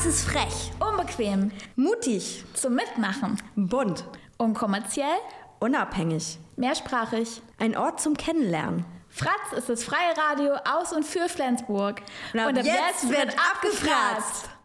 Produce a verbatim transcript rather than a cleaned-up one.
Fratz ist frech, Unbequem, mutig, zum Mitmachen, bunt, unkommerziell, unabhängig, mehrsprachig. ein Ort zum Kennenlernen. Fratz ist das freie Radio aus und für Flensburg. Und ab, und ab jetzt, jetzt wird abgefratzt.